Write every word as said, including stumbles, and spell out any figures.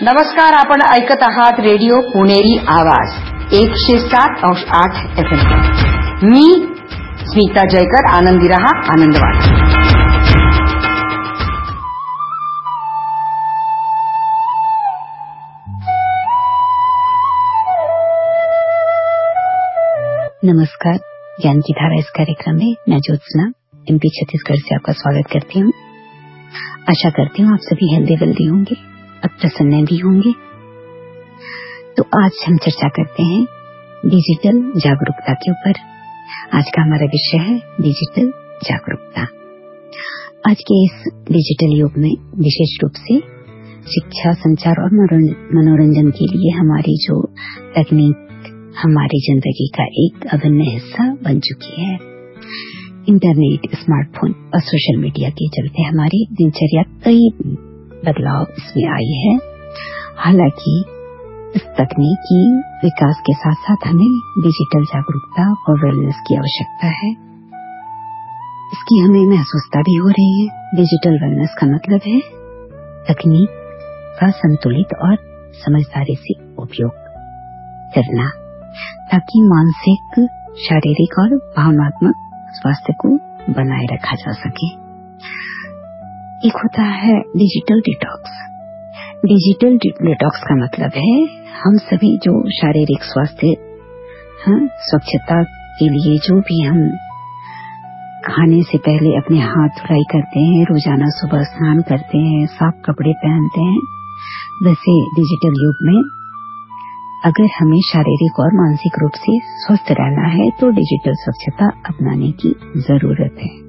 नमस्कार, आपण ऐकत आहात रेडिओ पुणेरी आवाज एकशे सात अंश आठ एफ एम. मी स्मिता जयकर. आनंदी रहा, आनंदवान. नमस्कार, ज्ञान की धारा इस कार्यक्रम में मैं ज्योत्सना एमपी छत्तीसगढ़ से आपका स्वागत करती हूँ. आशा करती हूँ आप सभी हेल्दी वेल्दी होंगे, अब प्रसन्न भी होंगे. तो आज हम चर्चा करते हैं डिजिटल जागरूकता के ऊपर. आज का हमारा विषय है डिजिटल जागरूकता. आज के इस डिजिटल युग में विशेष रूप से शिक्षा, संचार और मनोरंजन के लिए हमारी जो तकनीक हमारी जिंदगी का एक अभिन्न हिस्सा बन चुकी है. इंटरनेट, स्मार्टफोन और सोशल मीडिया के चलते हमारी दिनचर्या कई बदलाव इसमें आई है. हालांकि इस तकनीकी विकास के साथ साथ हमें डिजिटल जागरूकता और वेलनेस की आवश्यकता है. इसकी हमें महसूसता भी हो रही है. डिजिटल वेलनेस का मतलब है तकनीक का संतुलित और समझदारी से उपयोग करना, ताकि मानसिक, शारीरिक और भावनात्मक स्वास्थ्य को बनाए रखा जा सके. एक होता है डिजिटल डिटॉक्स. डिजिटल डिटॉक्स का मतलब है हम सभी जो शारीरिक स्वास्थ्य, हाँ, स्वच्छता के लिए जो भी हम खाने से पहले अपने हाथ धुलाई करते हैं, रोजाना सुबह स्नान करते हैं, साफ कपड़े पहनते हैं, वैसे डिजिटल युग में अगर हमें शारीरिक और मानसिक रूप से स्वस्थ रहना है तो डिजिटल स्वच्छता अपनाने की जरूरत है.